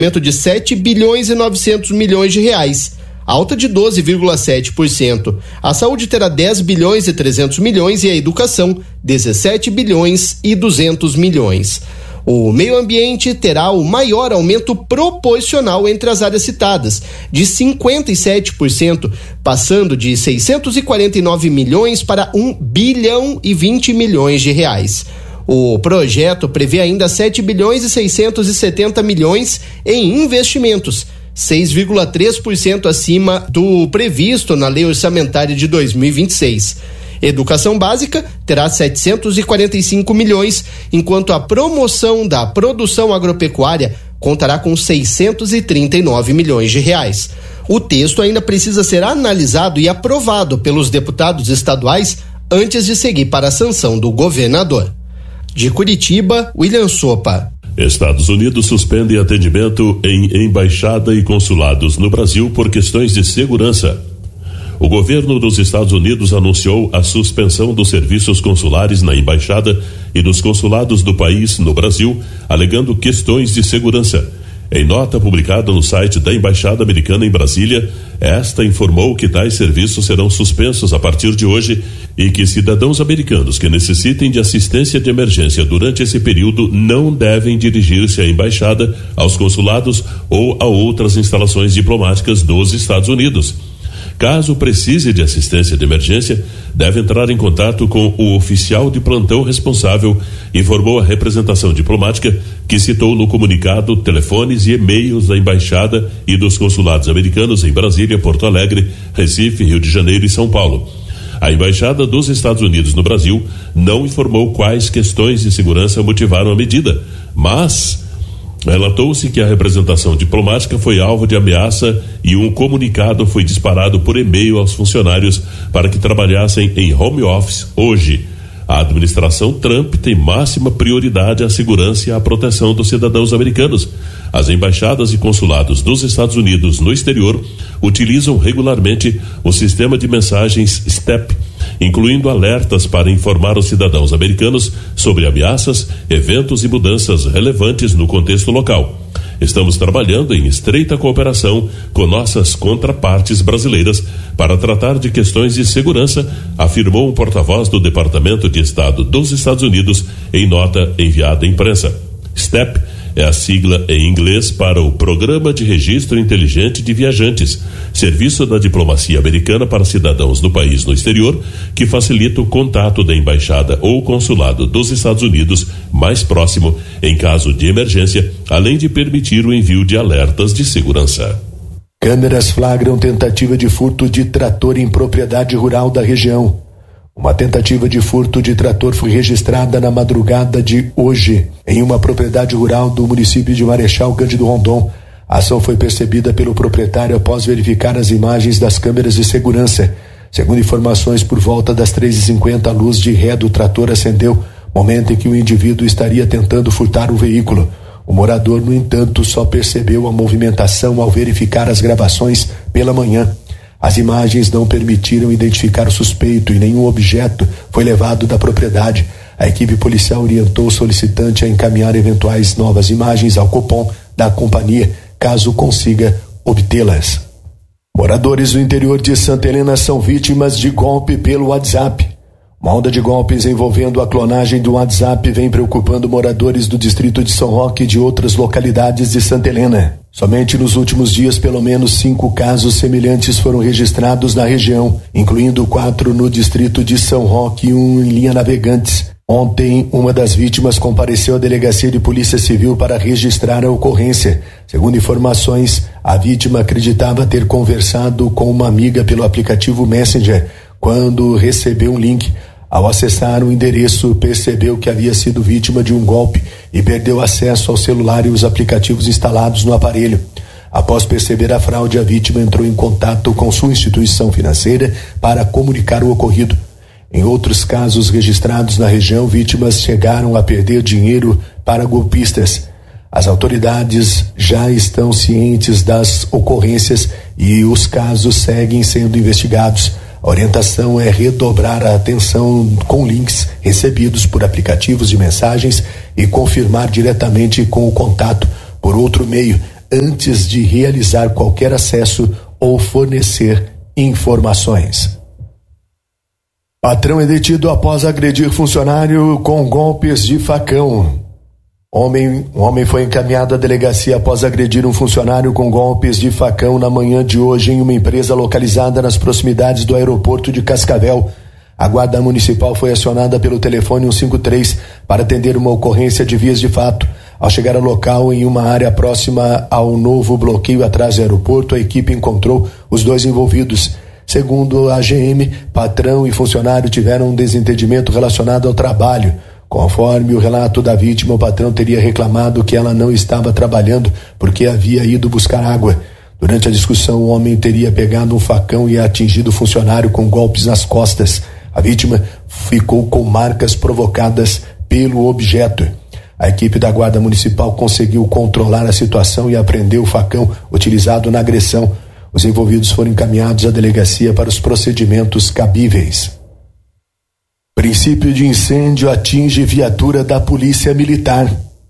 de 7 bilhões e 900 milhões de reais, alta de 12,7%. A saúde terá 10 bilhões e 300 milhões e a educação 17 bilhões e 200 milhões. O meio ambiente terá o maior aumento proporcional entre as áreas citadas, de 57%, passando de 649 milhões para 1 bilhão e 20 milhões de reais. O projeto prevê ainda 7 bilhões e 670 milhões em investimentos, 6,3% acima do previsto na Lei Orçamentária de 2026. Educação básica terá 745 milhões, enquanto a promoção da produção agropecuária contará com 639 milhões de reais. O texto ainda precisa ser analisado e aprovado pelos deputados estaduais antes de seguir para a sanção do governador. De Curitiba, William Sopa. Estados Unidos suspende atendimento em embaixada e consulados no Brasil por questões de segurança. O governo dos Estados Unidos anunciou a suspensão dos serviços consulares na embaixada e nos consulados do país no Brasil, alegando questões de segurança. Em nota publicada no site da Embaixada Americana em Brasília, esta informou que tais serviços serão suspensos a partir de hoje e que cidadãos americanos que necessitem de assistência de emergência durante esse período não devem dirigir-se à embaixada, aos consulados ou a outras instalações diplomáticas dos Estados Unidos. Caso precise de assistência de emergência, deve entrar em contato com o oficial de plantão responsável, informou a representação diplomática, que citou no comunicado telefones e e-mails da embaixada e dos consulados americanos em Brasília, Porto Alegre, Recife, Rio de Janeiro e São Paulo. A embaixada dos Estados Unidos no Brasil não informou quais questões de segurança motivaram a medida, mas relatou-se que a representação diplomática foi alvo de ameaça e um comunicado foi disparado por e-mail aos funcionários para que trabalhassem em home office hoje. A administração Trump tem máxima prioridade à segurança e à proteção dos cidadãos americanos. As embaixadas e consulados dos Estados Unidos no exterior utilizam regularmente o sistema de mensagens STEP, incluindo alertas para informar os cidadãos americanos sobre ameaças, eventos e mudanças relevantes no contexto local. Estamos trabalhando em estreita cooperação com nossas contrapartes brasileiras para tratar de questões de segurança, afirmou um porta-voz do Departamento de Estado dos Estados Unidos em nota enviada à imprensa. STEP é a sigla em inglês para o Programa de Registro Inteligente de Viajantes, serviço da diplomacia americana para cidadãos do país no exterior, que facilita o contato da embaixada ou consulado dos Estados Unidos mais próximo em caso de emergência, além de permitir o envio de alertas de segurança. Câmeras flagram tentativa de furto de trator em propriedade rural da região. Uma tentativa de furto de trator foi registrada na madrugada de hoje, em uma propriedade rural do município de Marechal Cândido Rondon. A ação foi percebida pelo proprietário após verificar as imagens das câmeras de segurança. Segundo informações, por volta das 3h50, a luz de ré do trator acendeu, momento em que o indivíduo estaria tentando furtar o veículo. O morador, no entanto, só percebeu a movimentação ao verificar as gravações pela manhã. As imagens não permitiram identificar o suspeito e nenhum objeto foi levado da propriedade. A equipe policial orientou o solicitante a encaminhar eventuais novas imagens ao Copom da companhia, caso consiga obtê-las. Moradores do interior de Santa Helena são vítimas de golpe pelo WhatsApp. Uma onda de golpes envolvendo a clonagem do WhatsApp vem preocupando moradores do distrito de São Roque e de outras localidades de Santa Helena. Somente nos últimos dias, pelo menos 5 casos semelhantes foram registrados na região, incluindo 4 no distrito de São Roque e 1 em Linha Navegantes. Ontem, uma das vítimas compareceu à delegacia de polícia civil para registrar a ocorrência. Segundo informações, a vítima acreditava ter conversado com uma amiga pelo aplicativo Messenger quando recebeu um link. Ao acessar o endereço, percebeu que havia sido vítima de um golpe e perdeu acesso ao celular e os aplicativos instalados no aparelho. Após perceber a fraude, a vítima entrou em contato com sua instituição financeira para comunicar o ocorrido. Em outros casos registrados na região, vítimas chegaram a perder dinheiro para golpistas. As autoridades já estão cientes das ocorrências e os casos seguem sendo investigados. A orientação é redobrar a atenção com links recebidos por aplicativos de mensagens e confirmar diretamente com o contato por outro meio, antes de realizar qualquer acesso ou fornecer informações. Patrão é detido após agredir funcionário com golpes de facão. Um homem foi encaminhado à delegacia após agredir um funcionário com golpes de facão na manhã de hoje em uma empresa localizada nas proximidades do aeroporto de Cascavel. A Guarda Municipal foi acionada pelo telefone 153 para atender uma ocorrência de vias de fato. Ao chegar ao local, em uma área próxima ao novo bloqueio atrás do aeroporto, a equipe encontrou os dois envolvidos. Segundo a AGM, patrão e funcionário tiveram um desentendimento relacionado ao trabalho. Conforme o relato da vítima, o patrão teria reclamado que ela não estava trabalhando porque havia ido buscar água. Durante a discussão, o homem teria pegado um facão e atingido o funcionário com golpes nas costas. A vítima ficou com marcas provocadas pelo objeto. A equipe da Guarda Municipal conseguiu controlar a situação e apreendeu o facão utilizado na agressão. Os envolvidos foram encaminhados à delegacia para os procedimentos cabíveis. Princípio de incêndio atinge viatura da Polícia Militar.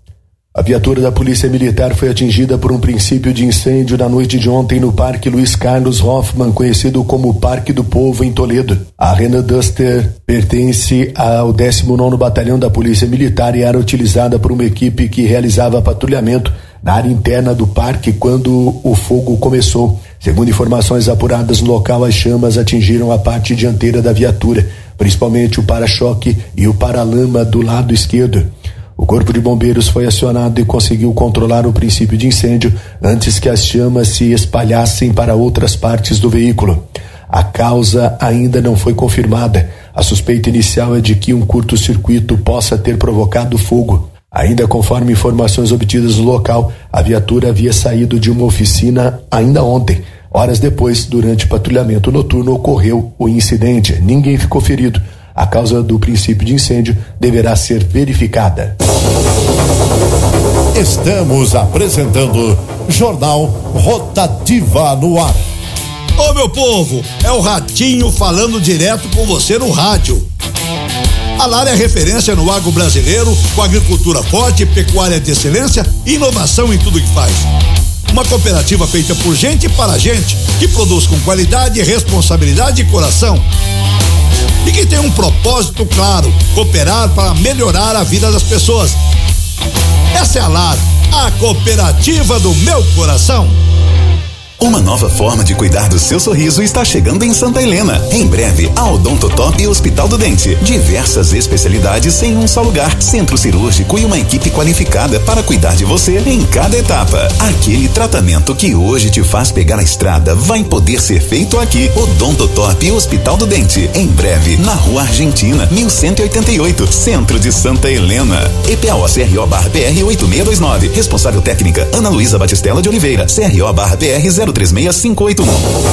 A viatura da Polícia Militar foi atingida por um princípio de incêndio na noite de ontem no Parque Luiz Carlos Hoffmann, conhecido como Parque do Povo, em Toledo. A Renault Duster pertence ao 19º Batalhão da Polícia Militar e era utilizada por uma equipe que realizava patrulhamento na área interna do parque quando o fogo começou. Segundo informações apuradas no local, as chamas atingiram a parte dianteira da viatura, principalmente o para-choque e o para-lama do lado esquerdo. O Corpo de Bombeiros foi acionado e conseguiu controlar o princípio de incêndio antes que as chamas se espalhassem para outras partes do veículo. A causa ainda não foi confirmada. A suspeita inicial é de que um curto-circuito possa ter provocado fogo. Ainda conforme informações obtidas no local, a viatura havia saído de uma oficina ainda ontem. Horas depois, durante patrulhamento noturno, ocorreu o incidente. Ninguém ficou ferido. A causa do princípio de incêndio deverá ser verificada. Estamos apresentando Jornal Rotativa no ar. Ô meu povo, é o Ratinho falando direto com você no rádio. A Lar é referência no agro brasileiro, com agricultura forte, pecuária de excelência e inovação em tudo que faz. Uma cooperativa feita por gente e para gente, que produz com qualidade, responsabilidade e coração. E que tem um propósito claro: cooperar para melhorar a vida das pessoas. Essa é a Lar, a cooperativa do meu coração. Uma nova forma de cuidar do seu sorriso está chegando em Santa Helena. Em breve, a Odontotop Hospital do Dente. Diversas especialidades em um só lugar. Centro cirúrgico e uma equipe qualificada para cuidar de você em cada etapa. Aquele tratamento que hoje te faz pegar a estrada vai poder ser feito aqui. Odontotop Hospital do Dente. Em breve, na Rua Argentina, 1188, Centro de Santa Helena. EPAO-CRO/PR 8629. Responsável técnica, Ana Luísa Batistella de Oliveira. CRO/PR 036581.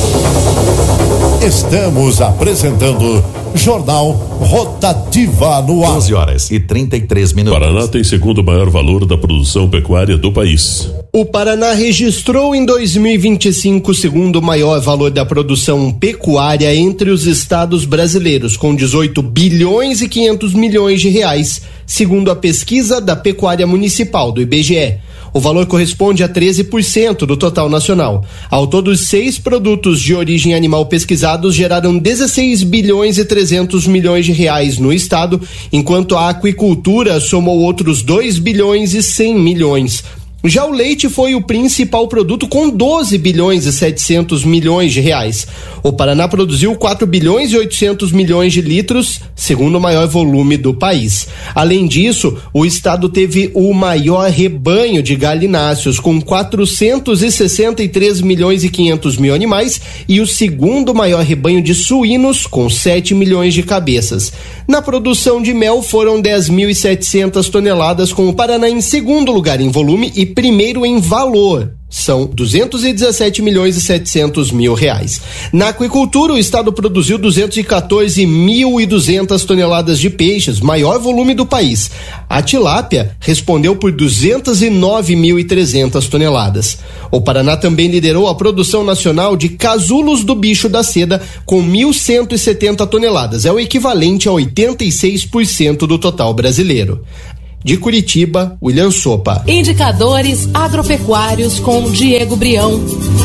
Estamos apresentando Jornal Rotativa no ar. 11h33. Paraná tem segundo maior valor da produção pecuária do país. O Paraná registrou em 2025 o segundo maior valor da produção pecuária entre os estados brasileiros, com 18 bilhões e 500 milhões de reais, segundo a pesquisa da Pecuária Municipal do IBGE. O valor corresponde a 13% do total nacional. Ao todo, os 6 produtos de origem animal pesquisados geraram 16 bilhões e 300 milhões de reais no estado, enquanto a aquicultura somou outros 2 bilhões e 100 milhões. Já o leite foi o principal produto com 12 bilhões e 700 milhões de reais. O Paraná produziu 4 bilhões e 800 milhões de litros, segundo o maior volume do país. Além disso, o estado teve o maior rebanho de galináceos, com 463 milhões e 500 mil animais, e o segundo maior rebanho de suínos, com 7 milhões de cabeças. Na produção de mel foram 10.700 toneladas, com o Paraná em segundo lugar em volume e primeiro em valor. São 217 milhões e 700 mil reais. Na aquicultura, o estado produziu 214.200 toneladas de peixes, maior volume do país. A tilápia respondeu por 209.300 toneladas. O Paraná também liderou a produção nacional de casulos do bicho da seda, com 1.170 toneladas. É o equivalente a 86% do total brasileiro. De Curitiba, William Sopa. Indicadores agropecuários com Diego Brião.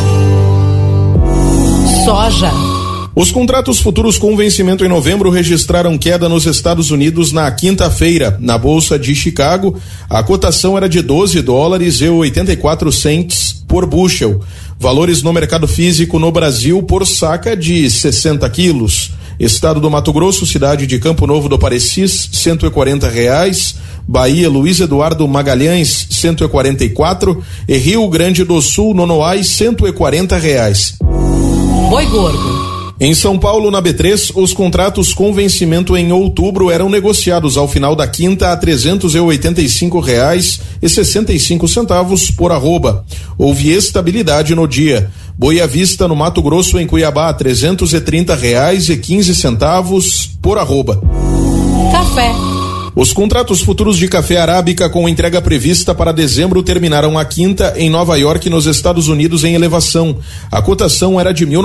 Soja. Os contratos futuros com vencimento em novembro registraram queda nos Estados Unidos na quinta-feira. Na Bolsa de Chicago, a cotação era de $12,84 por bushel. Valores no mercado físico no Brasil por saca de 60 quilos. Estado do Mato Grosso, cidade de Campo Novo do Parecis, R$140. Bahia, Luiz Eduardo Magalhães, 144. E Rio Grande do Sul, Nonoais, R$140. Boi gordo. Em São Paulo, na B3, os contratos com vencimento em outubro eram negociados ao final da quinta a R$385,65 por arroba. Houve estabilidade no dia. Boi à vista no Mato Grosso, em Cuiabá, R$330,15 por arroba. Café. Os contratos futuros de café arábica com entrega prevista para dezembro terminaram a quinta em Nova York, nos Estados Unidos, em elevação. A cotação era de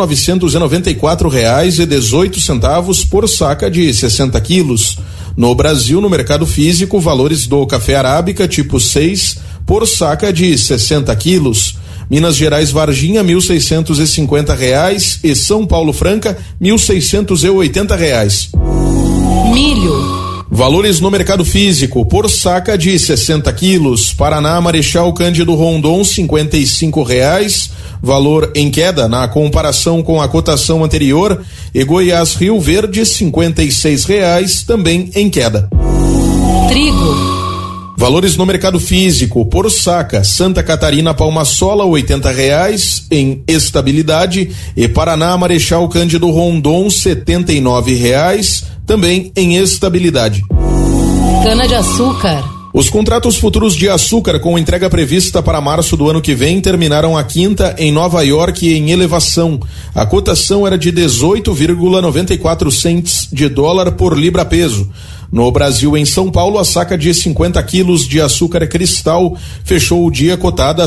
R$1.994,18 por saca de 60 quilos. No Brasil, no mercado físico, valores do café arábica tipo 6 por saca de 60 quilos. Minas Gerais Varginha, R$1.650 e São Paulo Franca, R$1.680. Milho. Valores no mercado físico por saca de 60 quilos. Paraná Marechal Cândido Rondon, R$55, valor em queda na comparação com a cotação anterior. E Goiás Rio Verde, R$56, também em queda. Trigo. Valores no mercado físico por saca: Santa Catarina Palmasola, R$80 em estabilidade, e Paraná Marechal Cândido Rondon, R$79, também em estabilidade. Cana-de-açúcar. Os contratos futuros de açúcar com entrega prevista para março do ano que vem terminaram a quinta em Nova York em elevação. A cotação era de 18,94 cents de dólar por libra peso. No Brasil, em São Paulo, a saca de 50 quilos de açúcar cristal fechou o dia cotada a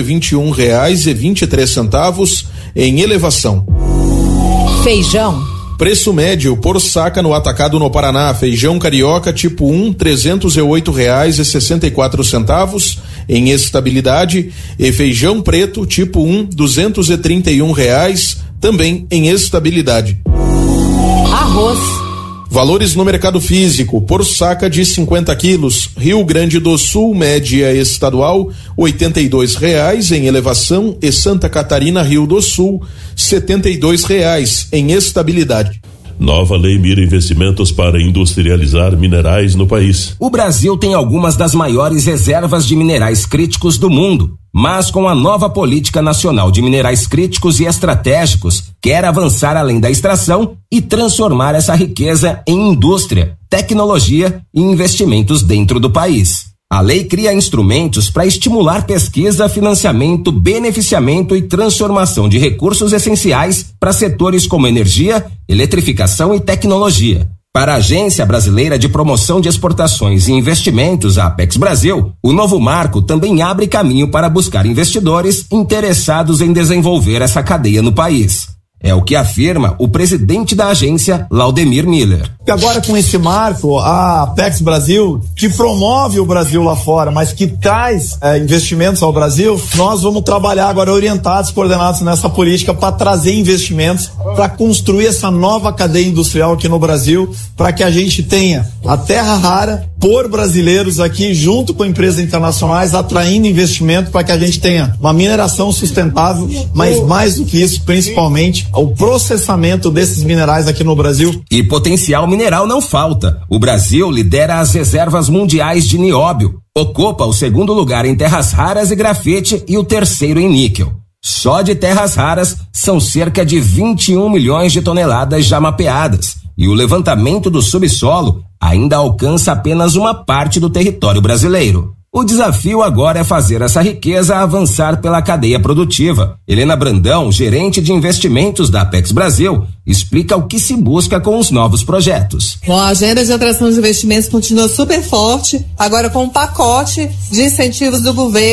R$121,23 em elevação. Feijão. Preço médio por saca no atacado no Paraná: feijão carioca tipo 1, R$308,64 em estabilidade, e feijão preto tipo 1, R$231, também em estabilidade. Arroz. Valores no mercado físico por saca de 50 quilos: Rio Grande do Sul, média estadual, R$82 em elevação, e Santa Catarina, Rio do Sul, R$72 em estabilidade. Nova lei mira investimentos para industrializar minerais no país. O Brasil tem algumas das maiores reservas de minerais críticos do mundo, mas com a nova Política Nacional de Minerais Críticos e Estratégicos, quer avançar além da extração e transformar essa riqueza em indústria, tecnologia e investimentos dentro do país. A lei cria instrumentos para estimular pesquisa, financiamento, beneficiamento e transformação de recursos essenciais para setores como energia, eletrificação e tecnologia. Para a Agência Brasileira de Promoção de Exportações e Investimentos, a Apex Brasil, o novo marco também abre caminho para buscar investidores interessados em desenvolver essa cadeia no país. É o que afirma o presidente da agência, Laudemir Miller. Agora, com esse marco, a Apex Brasil, que promove o Brasil lá fora, mas que traz investimentos ao Brasil, nós vamos trabalhar agora orientados, coordenados nessa política para trazer investimentos, para construir essa nova cadeia industrial aqui no Brasil, para que a gente tenha a terra rara por brasileiros aqui, junto com empresas internacionais, atraindo investimento, para que a gente tenha uma mineração sustentável, mas mais do que isso, principalmente, o processamento desses minerais aqui no Brasil. E potencial mineral não falta. O Brasil lidera as reservas mundiais de nióbio, ocupa o segundo lugar em terras raras e grafite e o terceiro em níquel. Só de terras raras são cerca de 21 milhões de toneladas já mapeadas, e o levantamento do subsolo ainda alcança apenas uma parte do território brasileiro. O desafio agora é fazer essa riqueza avançar pela cadeia produtiva. Helena Brandão, gerente de investimentos da Apex Brasil, explica o que se busca com os novos projetos. Bom, a agenda de atração de investimentos continua super forte, agora com um pacote de incentivos do governo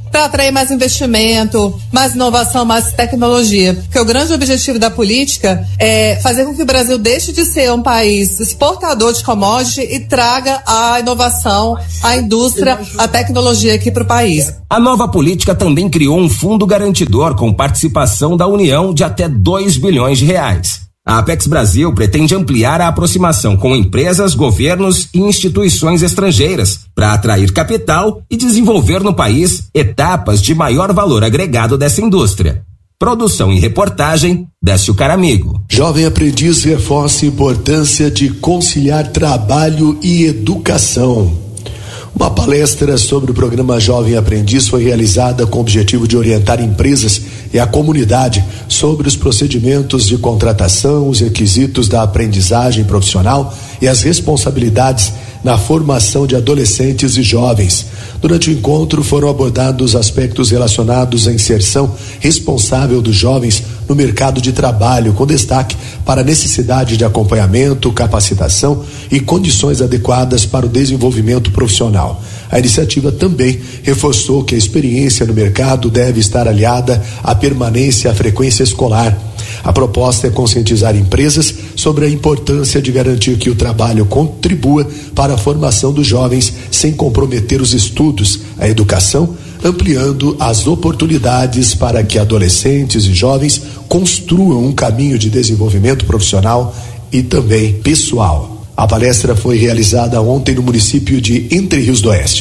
para atrair mais investimento, mais inovação, mais tecnologia. Porque o grande objetivo da política é fazer com que o Brasil deixe de ser um país exportador de commodity e traga a inovação, a indústria, a tecnologia aqui para o país. A nova política também criou um fundo garantidor com participação da União de até 2 bilhões de reais. A Apex Brasil pretende ampliar a aproximação com empresas, governos e instituições estrangeiras para atrair capital e desenvolver no país etapas de maior valor agregado dessa indústria. Produção e reportagem, Décio Caramigo. Jovem aprendiz reforça a importância de conciliar trabalho e educação. Uma palestra sobre o programa Jovem Aprendiz foi realizada com o objetivo de orientar empresas e a comunidade sobre os procedimentos de contratação, os requisitos da aprendizagem profissional e as responsabilidades na formação de adolescentes e jovens. Durante o encontro foram abordados aspectos relacionados à inserção responsável dos jovens no mercado de trabalho, com destaque para a necessidade de acompanhamento, capacitação e condições adequadas para o desenvolvimento profissional. A iniciativa também reforçou que a experiência no mercado deve estar aliada à permanência e à frequência escolar. A proposta é conscientizar empresas sobre a importância de garantir que o trabalho contribua para a formação dos jovens sem comprometer os estudos, a educação, ampliando as oportunidades para que adolescentes e jovens construam um caminho de desenvolvimento profissional e também pessoal. A palestra foi realizada ontem no município de Entre Rios do Oeste.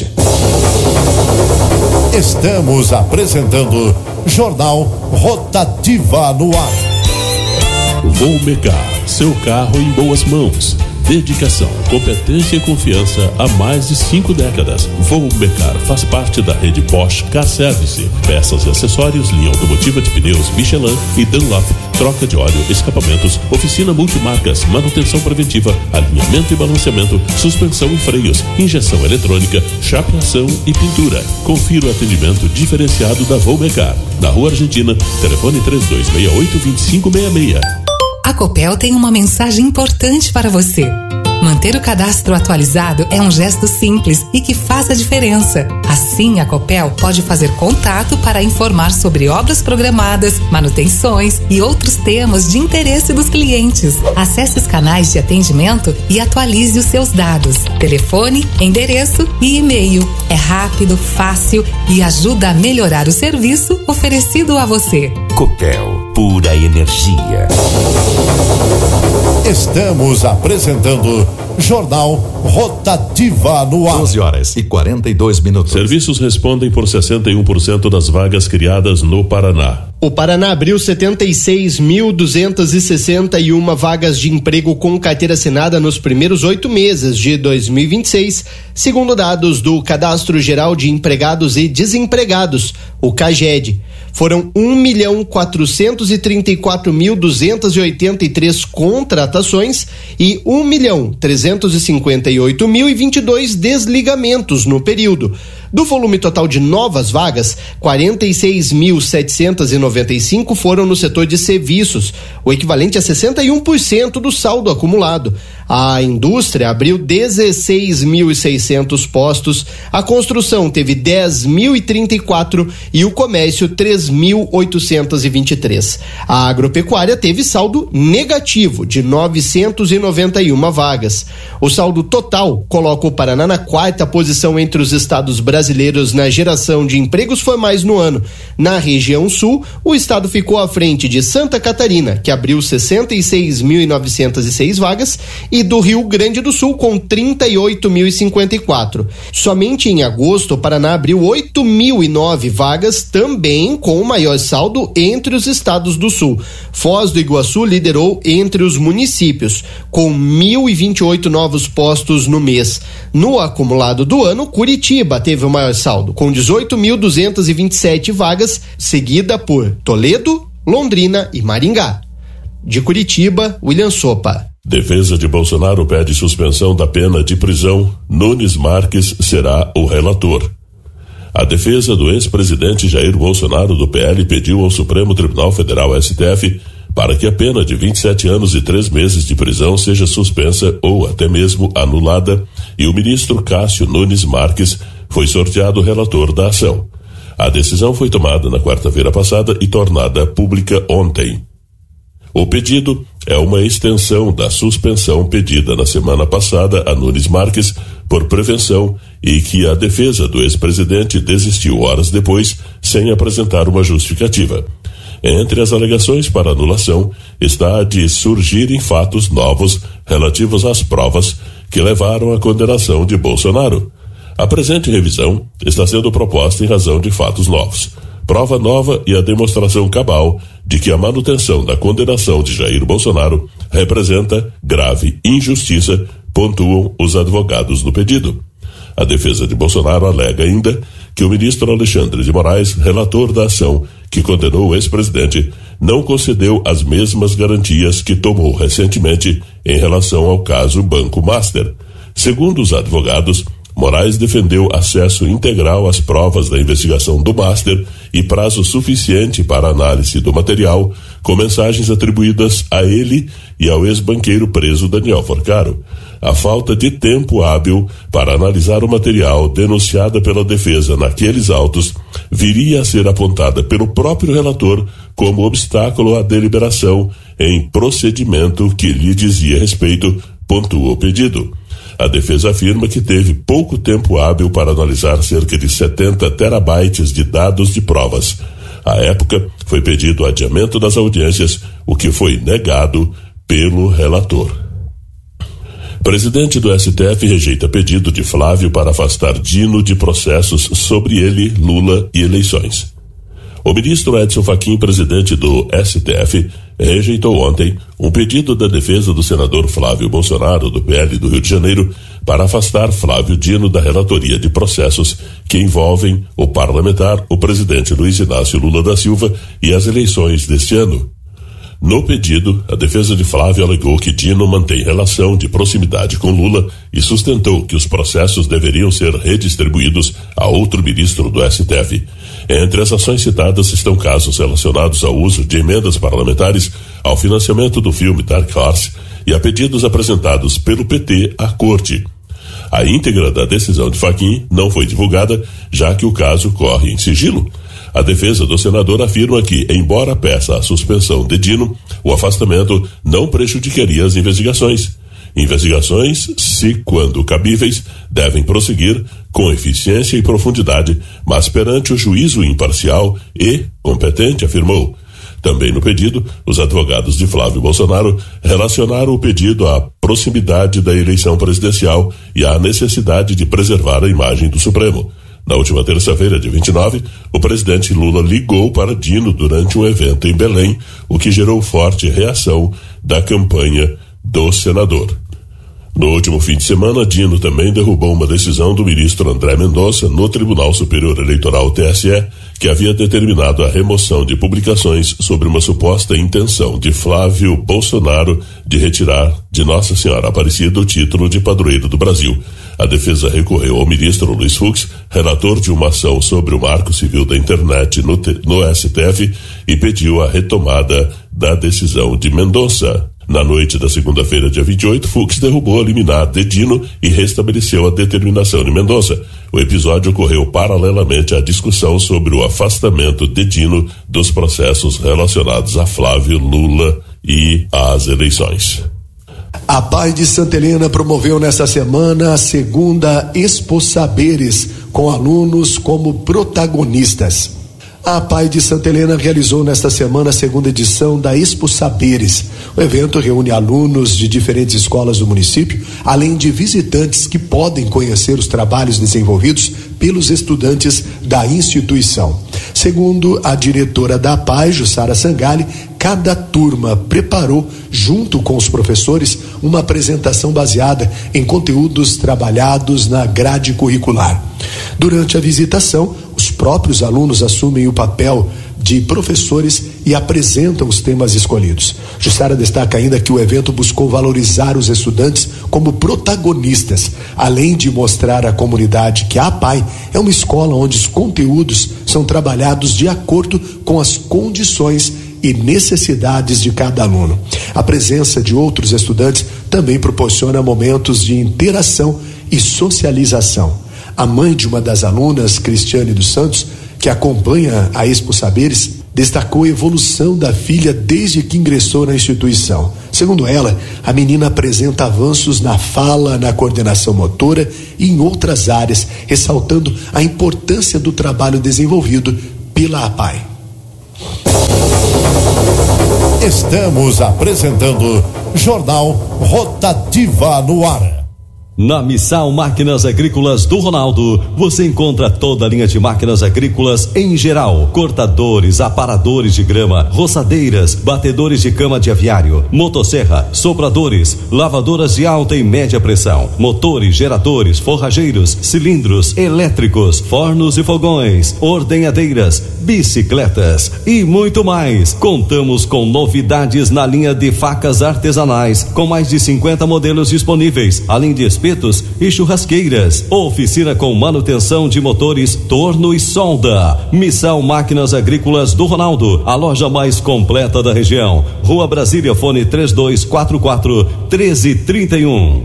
Estamos apresentando Jornal Rotativa no ar. Volmecar, seu carro em boas mãos. Dedicação, competência e confiança há mais de 5 décadas. Volmecar faz parte da rede Bosch Car Service. Peças e acessórios, linha automotiva de pneus Michelin e Dunlop, troca de óleo, escapamentos, oficina multimarcas, manutenção preventiva, alinhamento e balanceamento, suspensão e freios, injeção eletrônica, chapeação e pintura. Confira o atendimento diferenciado da Volmecar. Na Rua Argentina, telefone 3268-2566. A Copel tem uma mensagem importante para você. Manter o cadastro atualizado é um gesto simples e que faz a diferença. Assim, a Copel pode fazer contato para informar sobre obras programadas, manutenções e outros temas de interesse dos clientes. Acesse os canais de atendimento e atualize os seus dados. Telefone, endereço e e-mail. É rápido, fácil e ajuda a melhorar o serviço oferecido a você. Copel, pura energia. Estamos apresentando Jornal Rotativa no ar. 12h42. Serviços respondem por 61% das vagas criadas no Paraná. O Paraná abriu 76.261 vagas de emprego com carteira assinada nos primeiros 8 meses de 2026, segundo dados do Cadastro Geral de Empregados e Desempregados, o CAGED. Foram 1.434.283 contratações e 1.358.022 desligamentos no período. Do volume total de novas vagas, 46.795 foram no setor de serviços, o equivalente a 61% do saldo acumulado. A indústria abriu 16.600 postos, a construção teve 10.034 e o comércio 3.823. A agropecuária teve saldo negativo de 991 vagas. O saldo total coloca o Paraná na 4ª posição entre os estados brasileiros na geração de empregos formais no ano. Na região sul, o estado ficou à frente de Santa Catarina, que abriu 66.906 vagas, e do Rio Grande do Sul com 38.054. Somente em agosto, o Paraná abriu 8.009 vagas, também com o maior saldo entre os estados do sul. Foz do Iguaçu liderou entre os municípios, com 1.028 novos postos no mês. No acumulado do ano, Curitiba teve o maior saldo, com 18.227 vagas, seguida por Toledo, Londrina e Maringá. De Curitiba, William Sopa. Defesa de Bolsonaro pede suspensão da pena de prisão. Nunes Marques será o relator. A defesa do ex-presidente Jair Bolsonaro do PL pediu ao Supremo Tribunal Federal, STF, para que a pena de 27 anos e 3 meses de prisão seja suspensa ou até mesmo anulada, e o ministro Cássio Nunes Marques foi sorteado relator da ação. A decisão foi tomada na quarta-feira passada e tornada pública ontem. O pedido é uma extensão da suspensão pedida na semana passada a Nunes Marques por prevenção e que a defesa do ex-presidente desistiu horas depois sem apresentar uma justificativa. Entre as alegações para anulação está a de surgirem fatos novos relativos às provas que levaram à condenação de Bolsonaro. A presente revisão está sendo proposta em razão de fatos novos. Prova nova e a demonstração cabal de que a manutenção da condenação de Jair Bolsonaro representa grave injustiça, pontuam os advogados do pedido. A defesa de Bolsonaro alega ainda que o ministro Alexandre de Moraes, relator da ação que condenou o ex-presidente, não concedeu as mesmas garantias que tomou recentemente em relação ao caso Banco Master. Segundo os advogados, Moraes defendeu acesso integral às provas da investigação do Master e prazo suficiente para análise do material, com mensagens atribuídas a ele e ao ex-banqueiro preso Daniel Forcaro. A falta de tempo hábil para analisar o material denunciada pela defesa naqueles autos viria a ser apontada pelo próprio relator como obstáculo à deliberação em procedimento que lhe dizia respeito, pontua o pedido. A defesa afirma que teve pouco tempo hábil para analisar cerca de 70 terabytes de dados de provas. À época, foi pedido o adiamento das audiências, o que foi negado pelo relator. Presidente do STF rejeita pedido de Flávio para afastar Dino de processos sobre ele, Lula e eleições. O ministro Edson Fachin, presidente do STF, rejeitou ontem um pedido da defesa do senador Flávio Bolsonaro, do PL do Rio de Janeiro, para afastar Flávio Dino da relatoria de processos que envolvem o parlamentar, o presidente Luiz Inácio Lula da Silva e as eleições deste ano. No pedido, a defesa de Flávio alegou que Dino mantém relação de proximidade com Lula e sustentou que os processos deveriam ser redistribuídos a outro ministro do STF. Entre as ações citadas estão casos relacionados ao uso de emendas parlamentares, ao financiamento do filme Dark Horse e a pedidos apresentados pelo PT à Corte. A íntegra da decisão de Fachin não foi divulgada, já que o caso corre em sigilo. A defesa do senador afirma que, embora peça a suspensão de Dino, o afastamento não prejudicaria as investigações. Investigações, se quando cabíveis, devem prosseguir com eficiência e profundidade, mas perante o juízo imparcial e competente, afirmou. Também no pedido, os advogados de Flávio Bolsonaro relacionaram o pedido à proximidade da eleição presidencial e à necessidade de preservar a imagem do Supremo. Na última terça-feira, dia 29, o presidente Lula ligou para Dino durante um evento em Belém, o que gerou forte reação da campanha do senador. No último fim de semana, Dino também derrubou uma decisão do ministro André Mendonça no Tribunal Superior Eleitoral, TSE, que havia determinado a remoção de publicações sobre uma suposta intenção de Flávio Bolsonaro de retirar de Nossa Senhora Aparecida o título de padroeiro do Brasil. A defesa recorreu ao ministro Luiz Fux, relator de uma ação sobre o Marco Civil da Internet no STF, e pediu a retomada da decisão de Mendonça. Na noite da segunda-feira, dia 28, Fux derrubou a liminar de Dino e restabeleceu a determinação de Mendonça. O episódio ocorreu paralelamente à discussão sobre o afastamento de Dino dos processos relacionados a Flávio, Lula e às eleições. A PAI de Santa Helena promoveu nesta semana a segunda Expo Saberes, com alunos como protagonistas. A PAI de Santa Helena realizou nesta semana a segunda edição da Expo Saberes. O evento reúne alunos de diferentes escolas do município, além de visitantes que podem conhecer os trabalhos desenvolvidos pelos estudantes da instituição. Segundo a diretora da PAI, Jussara Sangali, cada turma preparou, junto com os professores, uma apresentação baseada em conteúdos trabalhados na grade curricular. Durante a visitação, os próprios alunos assumem o papel de professores e apresentam os temas escolhidos. Jussara destaca ainda que o evento buscou valorizar os estudantes como protagonistas, além de mostrar à comunidade que a PAI é uma escola onde os conteúdos são trabalhados de acordo com as condições e necessidades de cada aluno. A presença de outros estudantes também proporciona momentos de interação e socialização. A mãe de uma das alunas, Cristiane dos Santos, que acompanha a Expo Saberes, destacou a evolução da filha desde que ingressou na instituição. Segundo ela, a menina apresenta avanços na fala, na coordenação motora e em outras áreas, ressaltando a importância do trabalho desenvolvido pela APAE. Estamos apresentando Jornal Rotativa no Ar. Na Missal Máquinas Agrícolas do Ronaldo, você encontra toda a linha de máquinas agrícolas em geral: cortadores, aparadores de grama, roçadeiras, batedores de cama de aviário, motosserra, sopradores, lavadoras de alta e média pressão, motores, geradores, forrageiros, cilindros elétricos, fornos e fogões, ordenhadeiras, bicicletas e muito mais. Contamos com novidades na linha de facas artesanais, com mais de 50 modelos disponíveis, além de espetos e churrasqueiras. Oficina com manutenção de motores, torno e solda. Missal Máquinas Agrícolas do Ronaldo, a loja mais completa da região. Rua Brasília, fone 3244-1331.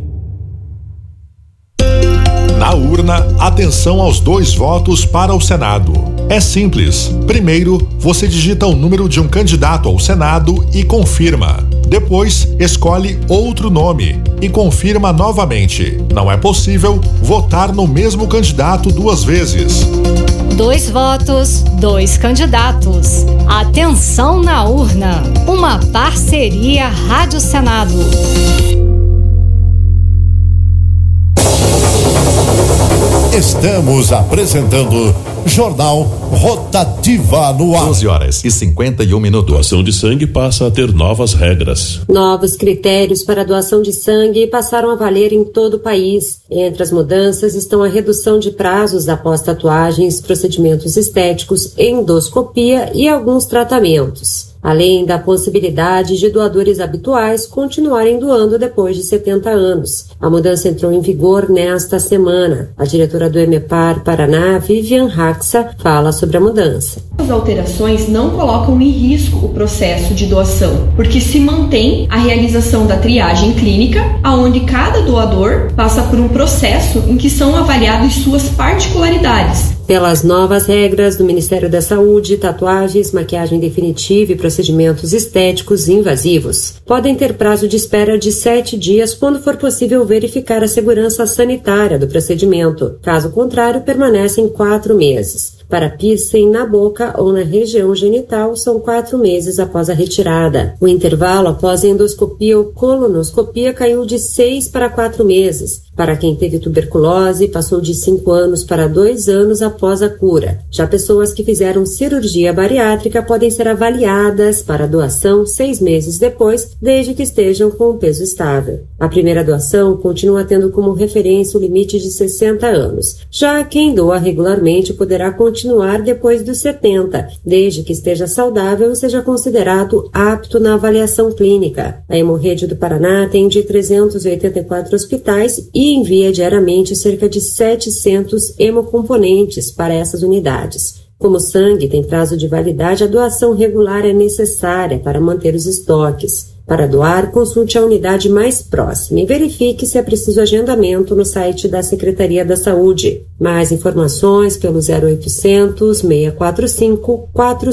Na urna, atenção aos 2 votos para o Senado. É simples. Primeiro, você digita o número de um candidato ao Senado e confirma. Depois, escolhe outro nome e confirma novamente. Não é possível votar no mesmo candidato 2 vezes. 2 votos, 2 candidatos. Atenção na urna. Uma parceria Rádio Senado. Estamos apresentando Jornal Rotativa no Ar. 12h51. Doação de sangue passa a ter novas regras. Novos critérios para a doação de sangue passaram a valer em todo o país. Entre as mudanças estão a redução de prazos após tatuagens, procedimentos estéticos, endoscopia e alguns tratamentos, além da possibilidade de doadores habituais continuarem doando depois de 70 anos. A mudança entrou em vigor nesta semana. A diretora do EMEPAR Paraná, Vivian Raxa, fala sobre a mudança. As alterações não colocam em risco o processo de doação, porque se mantém a realização da triagem clínica, onde cada doador passa por um processo em que são avaliadas suas particularidades. Pelas novas regras do Ministério da Saúde, tatuagens, maquiagem definitiva e procedimentos estéticos invasivos podem ter prazo de espera de 7 dias quando for possível verificar a segurança sanitária do procedimento. Caso contrário, permanecem 4 meses. Para piercing na boca ou na região genital, são 4 meses após a retirada. O intervalo após a endoscopia ou colonoscopia caiu de 6 para 4 meses. Para quem teve tuberculose, passou de 5 anos para 2 anos após a cura. Já pessoas que fizeram cirurgia bariátrica podem ser avaliadas para doação 6 meses depois, desde que estejam com o peso estável. A primeira doação continua tendo como referência o limite de 60 anos. Já quem doa regularmente poderá continuar depois dos 70, desde que esteja saudável e seja considerado apto na avaliação clínica. A Hemorrede do Paraná atende 384 hospitais e envia diariamente cerca de 700 hemocomponentes para essas unidades. Como o sangue tem prazo de validade, a doação regular é necessária para manter os estoques. Para doar, consulte a unidade mais próxima e verifique se é preciso agendamento no site da Secretaria da Saúde. Mais informações pelo 0800 645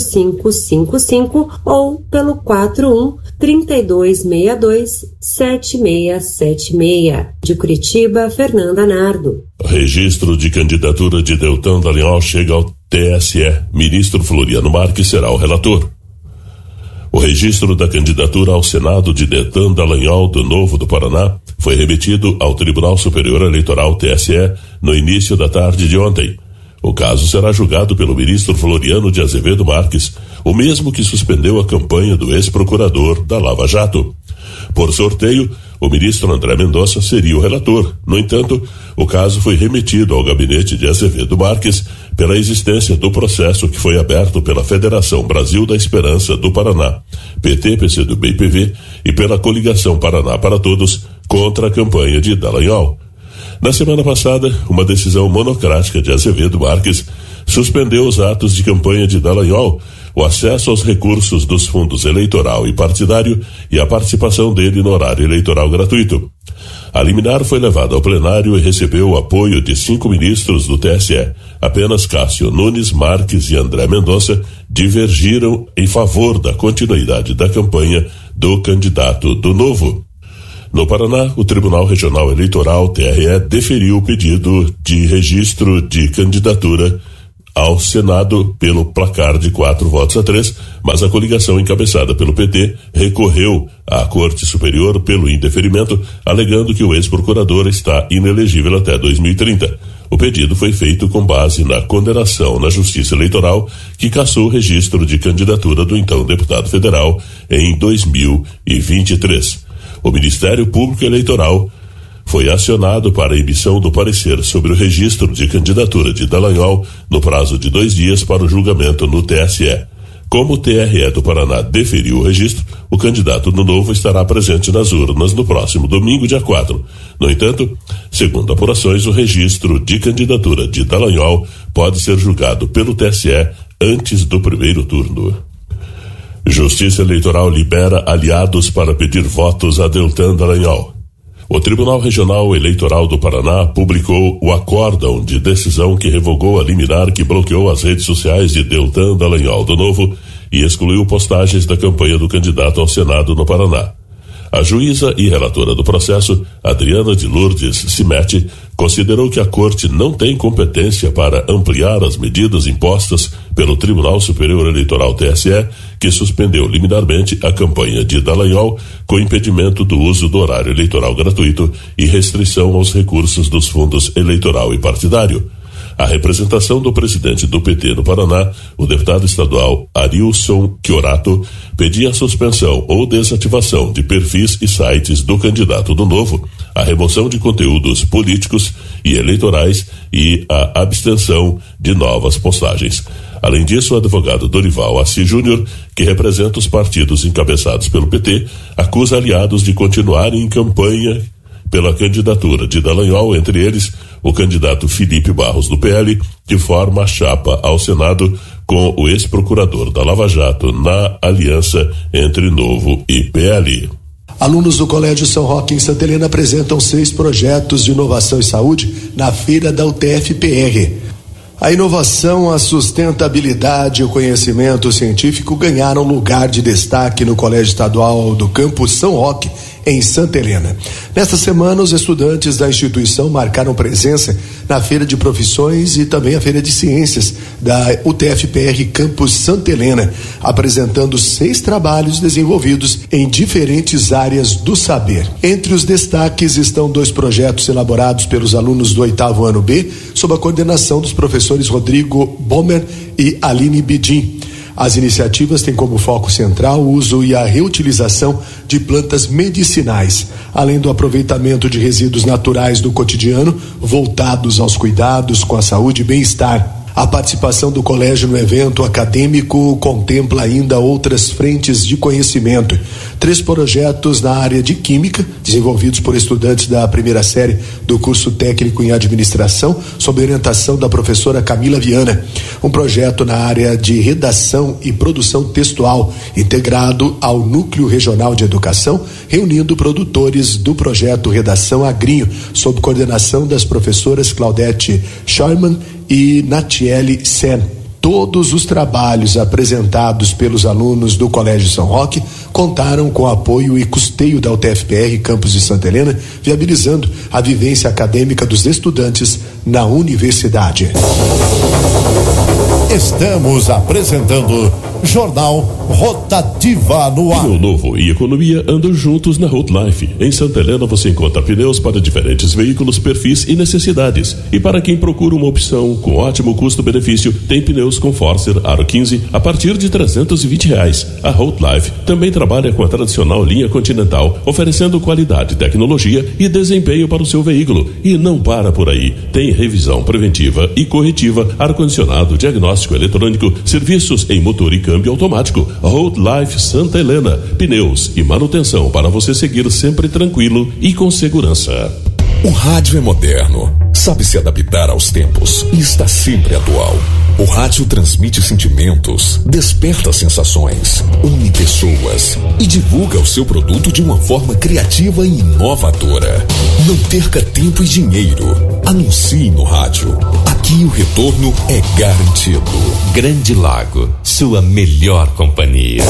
4555 ou pelo 41 3262 7676. De Curitiba, Fernanda Nardo. Registro de candidatura de Deltan Dallagnol chega ao TSE. Ministro Floriano Marques será o relator. O registro da candidatura ao Senado de Deltan Dallagnol do Novo do Paraná foi remetido ao Tribunal Superior Eleitoral TSE no início da tarde de ontem. O caso será julgado pelo ministro Floriano de Azevedo Marques, o mesmo que suspendeu a campanha do ex-procurador da Lava Jato. Por sorteio, o ministro André Mendonça seria o relator. No entanto, o caso foi remetido ao gabinete de Azevedo Marques pela existência do processo que foi aberto pela Federação Brasil da Esperança do Paraná, PT, PCdoB e PV, e pela Coligação Paraná para Todos contra a campanha de Dallagnol. Na semana passada, uma decisão monocrática de Azevedo Marques suspendeu os atos de campanha de Dallagnol, o acesso aos recursos dos fundos eleitoral e partidário e a participação dele no horário eleitoral gratuito. A liminar foi levada ao plenário e recebeu o apoio de 5 ministros do TSE. Apenas Cássio Nunes Marques e André Mendonça divergiram em favor da continuidade da campanha do candidato do Novo. No Paraná, o Tribunal Regional Eleitoral, TRE, deferiu o pedido de registro de candidatura ao Senado pelo placar de 4-3, mas a coligação encabeçada pelo PT recorreu à Corte Superior pelo indeferimento, alegando que o ex-procurador está inelegível até 2030. O pedido foi feito com base na condenação na Justiça Eleitoral, que cassou o registro de candidatura do então deputado federal em 2023. O Ministério Público Eleitoral foi acionado para a emissão do parecer sobre o registro de candidatura de Dallagnol no prazo de 2 dias para o julgamento no TSE. Como o TRE do Paraná deferiu o registro, o candidato do Novo estará presente nas urnas no próximo domingo, dia 4. No entanto, segundo apurações, o registro de candidatura de Dallagnol pode ser julgado pelo TSE antes do primeiro turno. Justiça Eleitoral libera aliados para pedir votos a Deltan Dallagnol. O Tribunal Regional Eleitoral do Paraná publicou o acórdão de decisão que revogou a liminar que bloqueou as redes sociais de Deltan Dallagnol do Novo e excluiu postagens da campanha do candidato ao Senado no Paraná. A juíza e relatora do processo, Adriana de Lourdes Cimete, considerou que a Corte não tem competência para ampliar as medidas impostas pelo Tribunal Superior Eleitoral TSE, que suspendeu liminarmente a campanha de Dallagnol com impedimento do uso do horário eleitoral gratuito e restrição aos recursos dos fundos eleitoral e partidário. A representação do presidente do PT no Paraná, o deputado estadual Arilson Chiorato, pedia a suspensão ou desativação de perfis e sites do candidato do Novo, a remoção de conteúdos políticos e eleitorais e a abstenção de novas postagens. Além disso, o advogado Dorival Assis Júnior, que representa os partidos encabeçados pelo PT, acusa aliados de continuarem em campanha pela candidatura de Dallagnol, entre eles o candidato Felipe Barros do PL, que forma a chapa ao Senado com o ex-procurador da Lava Jato na aliança entre Novo e PL. Alunos do Colégio São Roque em Santa Helena apresentam 6 projetos de inovação e saúde na feira da UTF-PR. A inovação, a sustentabilidade e o conhecimento científico ganharam lugar de destaque no Colégio Estadual do Campus São Roque, em Santa Helena. Nesta semana, os estudantes da instituição marcaram presença na Feira de Profissões e também a Feira de Ciências da UTF-PR Campus Santa Helena, apresentando 6 trabalhos desenvolvidos em diferentes áreas do saber. Entre os destaques estão 2 projetos elaborados pelos alunos do 8º ano B, sob a coordenação dos professores Rodrigo Bomer e Aline Bidin. As iniciativas têm como foco central o uso e a reutilização de plantas medicinais, além do aproveitamento de resíduos naturais do cotidiano, voltados aos cuidados com a saúde e bem-estar. A participação do colégio no evento acadêmico contempla ainda outras frentes de conhecimento. 3 projetos na área de química, desenvolvidos por estudantes da primeira série do curso técnico em administração, sob orientação da professora Camila Viana. Um projeto na área de redação e produção textual, integrado ao Núcleo Regional de Educação, reunindo produtores do projeto Redação Agrinho, sob coordenação das professoras Claudete Scheumann e Natiele Sen. Todos os trabalhos apresentados pelos alunos do Colégio São Roque contaram com apoio e custeio da UTF-PR Campus de Santa Helena, viabilizando a vivência acadêmica dos estudantes na universidade. Estamos apresentando Jornal Rotativa no ar. Pneu Novo e economia andam juntos na Road Life. Em Santa Helena você encontra pneus para diferentes veículos, perfis e necessidades. E para quem procura uma opção com ótimo custo-benefício, tem pneus com Forcer Aro 15 a partir de R$320. A Road Life também trabalha com a tradicional linha Continental, oferecendo qualidade, tecnologia e desempenho para o seu veículo. E não para por aí. Tem revisão preventiva e corretiva, ar-condicionado, diagnóstico eletrônico, serviços em motor e câmbio automático. Road Life Santa Helena, pneus e manutenção para você seguir sempre tranquilo e com segurança. O rádio é moderno, sabe se adaptar aos tempos e está sempre atual. O rádio transmite sentimentos, desperta sensações, une pessoas e divulga o seu produto de uma forma criativa e inovadora. Não perca tempo e dinheiro. Anuncie no rádio. Aqui o retorno é garantido. Grande Lago, sua melhor companhia.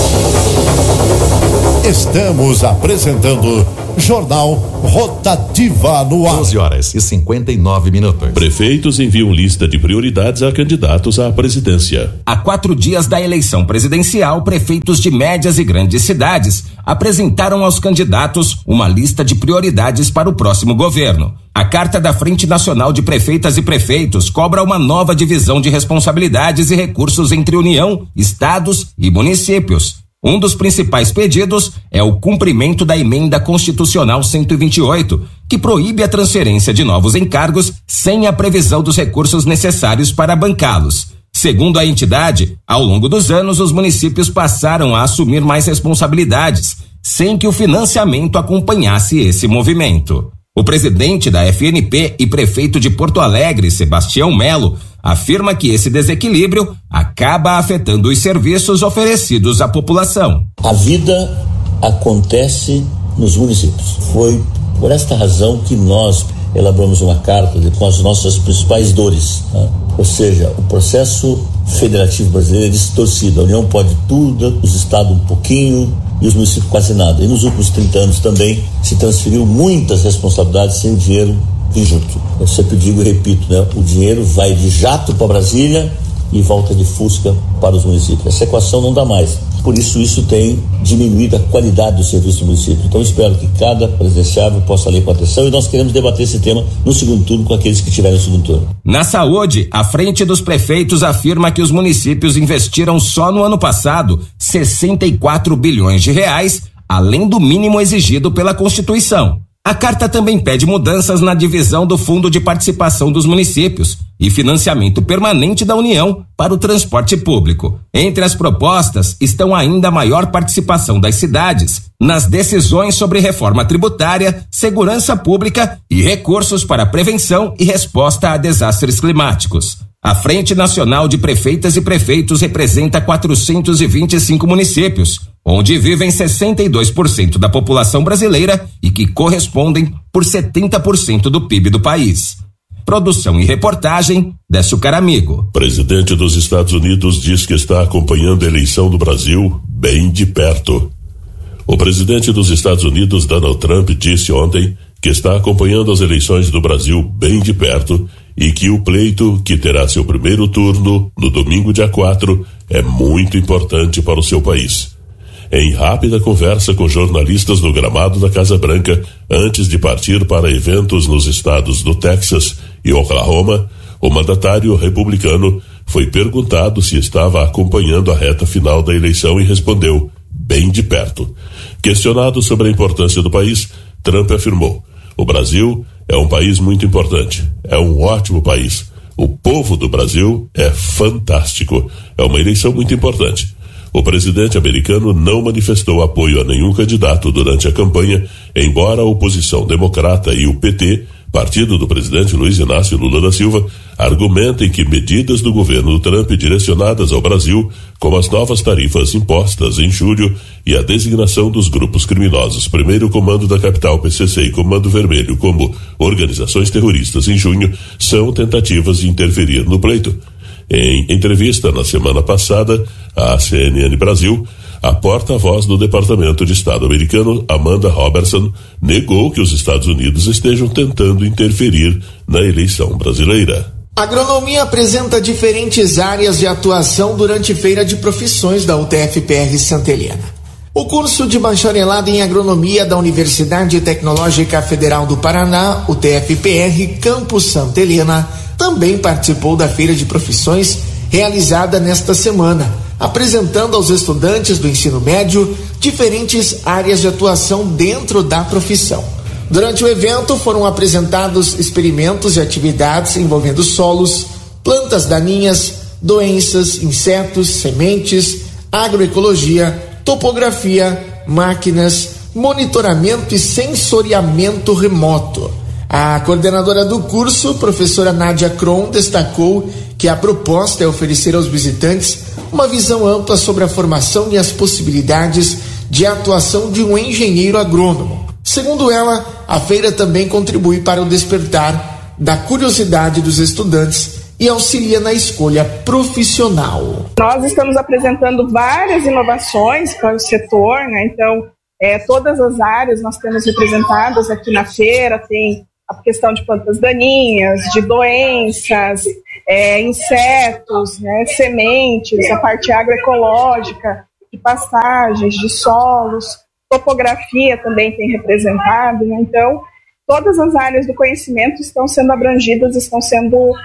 Estamos apresentando Jornal Rotativa no ar. 12h59. Prefeitos enviam lista de prioridades a candidatos à presidência. Há 4 dias da eleição presidencial, prefeitos de médias e grandes cidades apresentaram aos candidatos uma lista de prioridades para o próximo governo. A Carta da Frente Nacional de Prefeitas e Prefeitos cobra uma nova divisão de responsabilidades e recursos entre União, estados e municípios. Um dos principais pedidos é o cumprimento da Emenda Constitucional 128, que proíbe a transferência de novos encargos sem a previsão dos recursos necessários para bancá-los. Segundo a entidade, ao longo dos anos, os municípios passaram a assumir mais responsabilidades, sem que o financiamento acompanhasse esse movimento. O presidente da FNP e prefeito de Porto Alegre, Sebastião Melo, afirma que esse desequilíbrio acaba afetando os serviços oferecidos à população. A vida acontece nos municípios. Foi por esta razão que nós elaboramos uma carta com as nossas principais dores, né? Ou seja, o processo federativo brasileiro é distorcido. A União pode tudo, os estados um pouquinho e os municípios quase nada. E nos últimos 30 anos também se transferiu muitas responsabilidades sem dinheiro vir junto. Eu sempre digo e repito, né? O dinheiro vai de jato para Brasília e volta de Fusca para os municípios. Essa equação não dá mais. Por isso tem diminuído a qualidade do serviço do município. Então espero que cada presidenciável possa ler com atenção e nós queremos debater esse tema no segundo turno com aqueles que estiverem no segundo turno. Na saúde, a Frente dos Prefeitos afirma que os municípios investiram só no ano passado 64 bilhões de reais, além do mínimo exigido pela Constituição. A carta também pede mudanças na divisão do Fundo de Participação dos Municípios e financiamento permanente da União para o transporte público. Entre as propostas estão ainda a maior participação das cidades nas decisões sobre reforma tributária, segurança pública e recursos para prevenção e resposta a desastres climáticos. A Frente Nacional de Prefeitas e Prefeitos representa 425 municípios, onde vivem 62% da população brasileira e que correspondem por 70% do PIB do país. Produção e reportagem, Décio Caramigo. Presidente dos Estados Unidos diz que está acompanhando a eleição do Brasil bem de perto. O presidente dos Estados Unidos, Donald Trump, disse ontem que está acompanhando as eleições do Brasil bem de perto e que o pleito, que terá seu primeiro turno no domingo dia 4, é muito importante para o seu país. Em rápida conversa com jornalistas no gramado da Casa Branca, antes de partir para eventos nos estados do Texas e Oklahoma, o mandatário republicano foi perguntado se estava acompanhando a reta final da eleição e respondeu, bem de perto. Questionado sobre a importância do país, Trump afirmou, o Brasil é um país muito importante, é um ótimo país. O povo do Brasil é fantástico, é uma eleição muito importante. O presidente americano não manifestou apoio a nenhum candidato durante a campanha, embora a oposição democrata e o PT, partido do presidente Luiz Inácio Lula da Silva, argumentem que medidas do governo Trump direcionadas ao Brasil, como as novas tarifas impostas em julho e a designação dos grupos criminosos, Primeiro Comando da Capital, PCC, e Comando Vermelho, como organizações terroristas em junho, são tentativas de interferir no pleito. Em entrevista na semana passada à CNN Brasil, a porta-voz do Departamento de Estado americano, Amanda Robertson, negou que os Estados Unidos estejam tentando interferir na eleição brasileira. A agronomia apresenta diferentes áreas de atuação durante Feira de Profissões da UTF-PR Santa Helena. O curso de bacharelado em agronomia da Universidade Tecnológica Federal do Paraná, UTF-PR, Campus Santa Helena, também participou da Feira de Profissões realizada nesta semana, apresentando aos estudantes do ensino médio diferentes áreas de atuação dentro da profissão. Durante o evento foram apresentados experimentos e atividades envolvendo solos, plantas daninhas, doenças, insetos, sementes, agroecologia, topografia, máquinas, monitoramento e sensoriamento remoto. A coordenadora do curso, professora Nádia Kron, destacou que a proposta é oferecer aos visitantes uma visão ampla sobre a formação e as possibilidades de atuação de um engenheiro agrônomo. Segundo ela, a feira também contribui para o despertar da curiosidade dos estudantes e auxilia na escolha profissional. Nós estamos apresentando várias inovações para o setor, né? Então, todas as áreas nós temos representadas aqui na feira. Tem a questão de plantas daninhas, de doenças, insetos, né? Sementes, a parte agroecológica, de pastagens, de solos, topografia também tem representado, né? Então, todas as áreas do conhecimento estão sendo abrangidas, estão sendo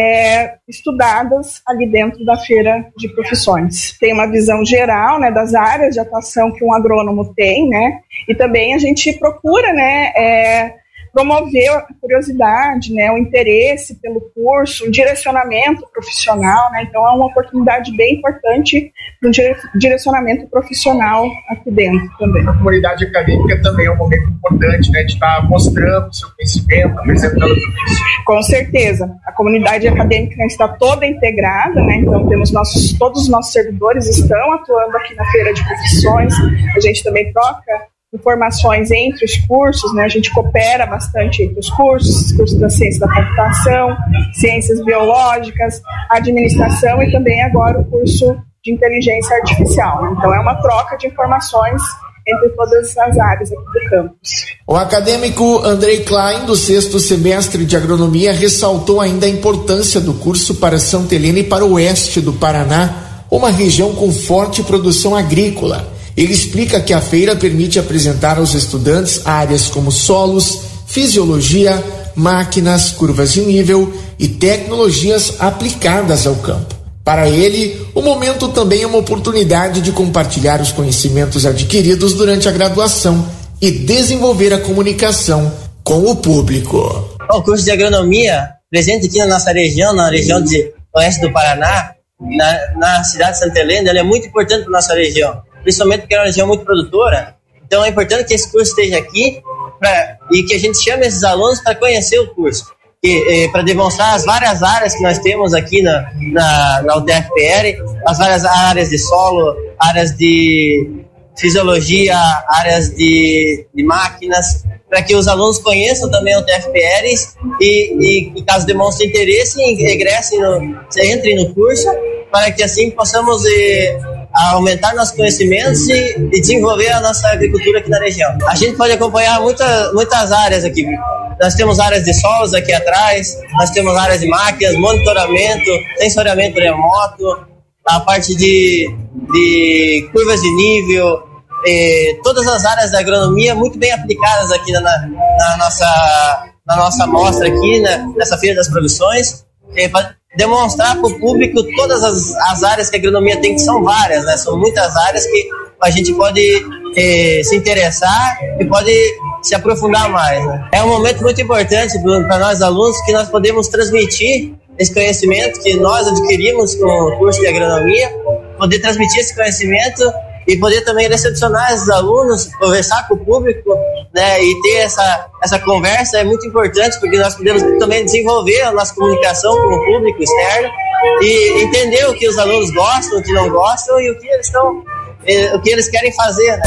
estudadas ali dentro da feira de profissões. Tem uma visão geral, né, das áreas de atuação que um agrônomo tem, né, e também a gente procura, né, promover a curiosidade, né, o interesse pelo curso, o direcionamento profissional, né, então é uma oportunidade bem importante para um direcionamento profissional aqui dentro também. A comunidade acadêmica também é um momento importante, né, de estar mostrando o seu conhecimento, apresentando tudo isso. Com certeza, a comunidade acadêmica está toda integrada, né, então temos todos os nossos servidores estão atuando aqui na feira de profissões, a gente também troca informações entre os cursos, né? A gente coopera bastante entre os cursos da ciência da computação, ciências biológicas, administração e também agora o curso de inteligência artificial. Então é uma troca de informações entre todas as áreas aqui do campus. O acadêmico Andrei Klein, do 6º semestre de agronomia, ressaltou ainda a importância do curso para Santa Helena e para o oeste do Paraná, uma região com forte produção agrícola. Ele explica que a feira permite apresentar aos estudantes áreas como solos, fisiologia, máquinas, curvas de nível e tecnologias aplicadas ao campo. Para ele, o momento também é uma oportunidade de compartilhar os conhecimentos adquiridos durante a graduação e desenvolver a comunicação com o público. O curso de agronomia, presente aqui na nossa região, na região de oeste do Paraná, na cidade de Santa Helena, ele é muito importante para a nossa região, principalmente porque é uma região muito produtora. Então é importante que esse curso esteja aqui e que a gente chame esses alunos para conhecer o curso, para demonstrar as várias áreas que nós temos aqui na UTFPR, as várias áreas de solo, áreas de fisiologia, áreas de máquinas, para que os alunos conheçam também o UTFPR e caso demonstrem interesse, entrem no curso, para que assim possamos aumentar nossos conhecimentos e desenvolver a nossa agricultura aqui na região. A gente pode acompanhar muitas áreas aqui. Nós temos áreas de solos aqui atrás, nós temos áreas de máquinas, monitoramento, sensoriamento remoto, a parte de curvas de nível, todas as áreas da agronomia muito bem aplicadas aqui na nossa mostra aqui, nessa Feira das Profissões, para demonstrar para o público todas as áreas que a agronomia tem, que são várias, né? São muitas áreas que a gente pode se interessar e pode se aprofundar mais, né? É um momento muito importante para nós alunos, que nós podemos transmitir esse conhecimento que nós adquirimos com o curso de agronomia, poder transmitir esse conhecimento e poder também recepcionar esses alunos, conversar com o público, né, e ter essa conversa é muito importante, porque nós podemos também desenvolver a nossa comunicação com o público externo e entender o que os alunos gostam, o que não gostam e o que eles querem fazer, né?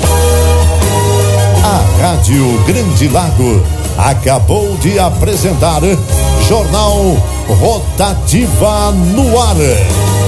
A Rádio Grande Lago acabou de apresentar Jornal Rotativa no Ar.